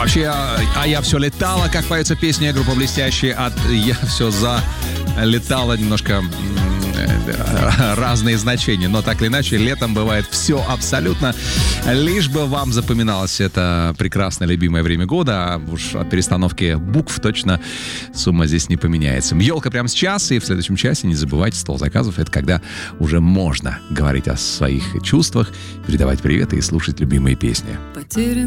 Вообще, а я все летала, как поется песня группа «Блестящие», от «Я все залетала», немножко разные значения, но так или иначе летом бывает все абсолютно, лишь бы вам запоминалось это прекрасное любимое время года, а уж от перестановки букв точно сумма здесь не поменяется. Елка прямо сейчас, и в следующем часе не забывайте, стол заказов — это когда уже можно говорить о своих чувствах, передавать приветы и слушать любимые песни.